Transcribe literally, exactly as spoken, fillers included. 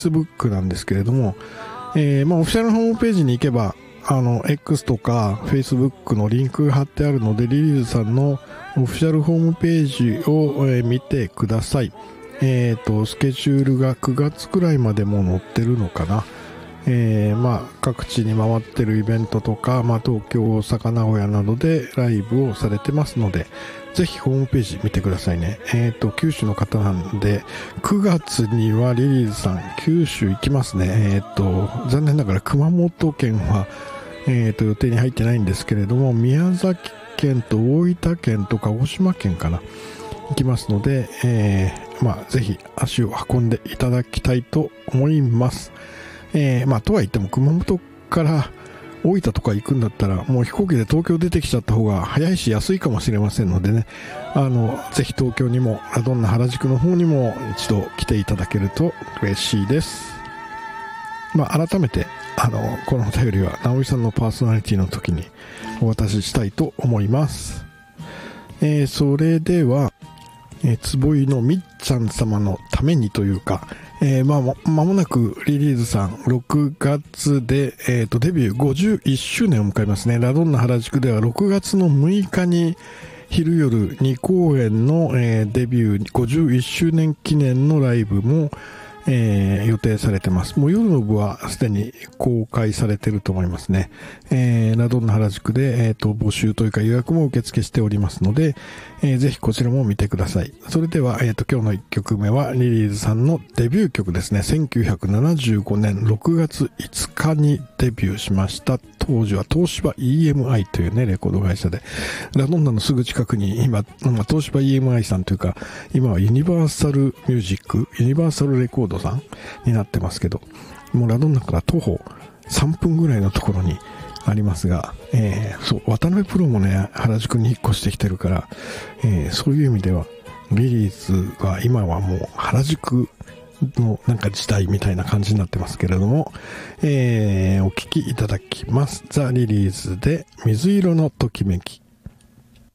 Facebook なんですけれども、えー、まあオフィシャルホームページに行けば、あの X とか Facebook のリンクが貼ってあるので、リリーズさんのオフィシャルホームページを、えー、見てください。えっとスケジュールがくがつくらいまでも載ってるのかな。えー、まあ各地に回ってるイベントとか、まあ、東京、大阪、名古屋などでライブをされてますので、ぜひホームページ見てくださいね。えっと九州の方なんで、くがつにはリリーズさん九州行きますね。えっと残念ながら熊本県は、えっと予定に入ってないんですけれども、宮崎県と大分県と鹿児島県かな、行きますので、えー、まあぜひ足を運んでいただきたいと思います。えー、まあとは言っても熊本から大分とか行くんだったら、もう飛行機で東京出てきちゃった方が早いし安いかもしれませんのでね、あのぜひ東京にもラドンナ原宿の方にも一度来ていただけると嬉しいです。まあ改めてあのこのお便りは直井さんのパーソナリティの時にお渡ししたいと思います。えー、それでは、えー、坪井のみっちゃん様のためにというか、えー、まあ間もなくリリーズさんろくがつで、えー、とデビューごじゅういっしゅうねんを迎えますね。ラドンナ原宿ではろくがつのむいかに昼夜に公演の、えー、デビューごじゅういっしゅうねん記念のライブも、えー、予定されてます。もう夜の部はすでに公開されてると思いますね。えー、ラドンナ原宿で、えー、と募集というか予約も受付しておりますので、えー、ぜひこちらも見てください。それでは、えー、と今日のいっきょくめはリリーズさんのデビュー曲ですね。せんきゅうひゃくななじゅうごねんろくがついつかにデビューしました。当時は東芝 イーエムアイ というねレコード会社で、ラドンナのすぐ近くに今、まあ、東芝 イーエムアイ さんというか、今はユニバーサルミュージックユニバーサルレコードさんになってますけど、もうラドンナから徒歩さんぷんぐらいのところにありますが、えー、そう渡辺プロもね原宿に引っ越してきてるから、えー、そういう意味ではリリーズは今はもう原宿のなんか時代みたいな感じになってますけれども、えー、お聴きいただきます。ザ・リリーズで水色のときめき。